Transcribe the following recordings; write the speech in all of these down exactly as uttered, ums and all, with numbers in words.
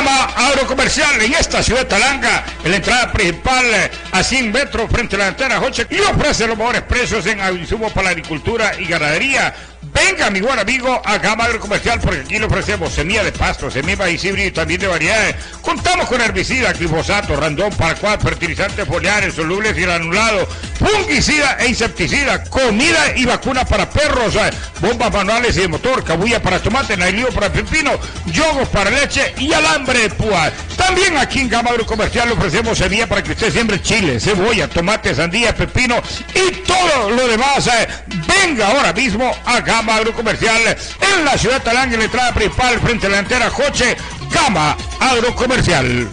Gama Agrocomercial en esta ciudad de Talanga, en la entrada principal a cien metros frente a la antena Joche, y ofrece los mejores precios en insumos para la agricultura y ganadería. Venga, mi buen amigo, a Gama Agrocomercial, porque aquí le ofrecemos semilla de pasto, semilla de maíz híbrido y también de variedades. Contamos con herbicida, glifosato, randón, paraquat, fertilizantes foliares, solubles y granulados, fungicida e insecticida, comida y vacuna para perros, bombas manuales y de motor, cabulla para tomate, nailío para pepino, yogos para leche y alambre de púa. También aquí en Gama Agrocomercial le ofrecemos semilla para que usted siembre chile, cebolla, tomate, sandía, pepino y todo lo demás. Venga ahora mismo a Gama Agrocomercial en la ciudad de Talanga, en la entrada principal frente a la antena Joche. Gama Agrocomercial.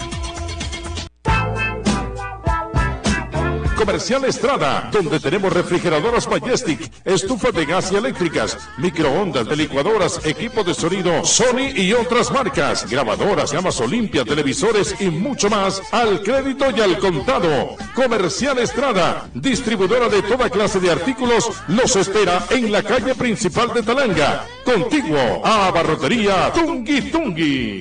Comercial Estrada, donde tenemos refrigeradoras Majestic, estufas de gas y eléctricas, microondas, de licuadoras, equipo de sonido Sony y otras marcas, grabadoras, gamas Olimpia, televisores y mucho más al crédito y al contado. Comercial Estrada, distribuidora de toda clase de artículos, los espera en la calle principal de Talanga, contiguo a Barrotería Tungui Tungui.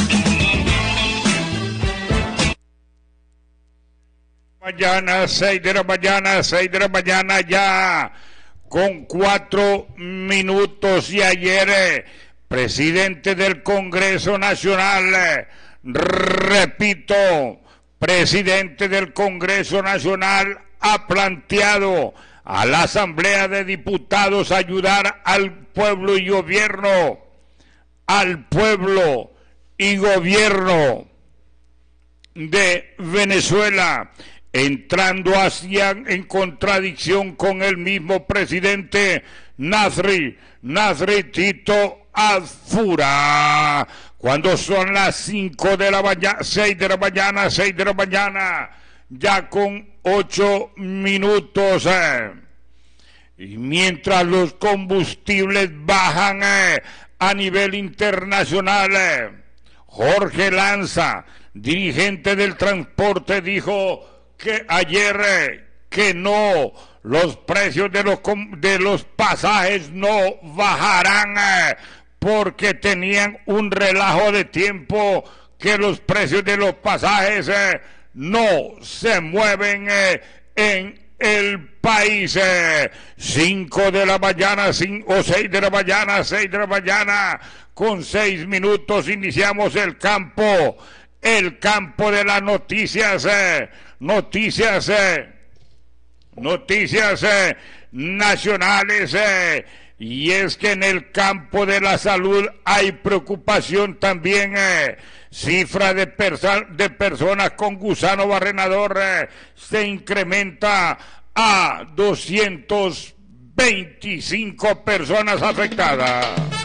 Mañana, seis de la mañana, seis de la mañana ya, con cuatro minutos. Y ayer, eh, presidente del Congreso Nacional, eh, repito, presidente del Congreso Nacional ha planteado a la Asamblea de Diputados ayudar al pueblo y gobierno, al pueblo y gobierno de Venezuela, entrando hacia en contradicción con el mismo presidente Nasri, Nasri Tito Alfura, cuando son las cinco de la mañana, seis de la mañana, seis de la mañana, ya con ocho minutos, eh. y mientras los combustibles bajan eh, a nivel internacional, eh, Jorge Lanza, dirigente del transporte, dijo que ayer eh, que no, los precios de los de los pasajes no bajarán eh, porque tenían un relajo de tiempo, que los precios de los pasajes eh, no se mueven eh, en el país. eh, cinco de la mañana cinco, o seis de la mañana, seis de la mañana con seis minutos iniciamos el campo, el campo de las noticias, eh, noticias, eh, noticias eh, nacionales, eh, y es que en el campo de la salud hay preocupación también. Eh, cifra de, perso- de personas con gusano barrenador eh, se incrementa a doscientas veinticinco personas afectadas.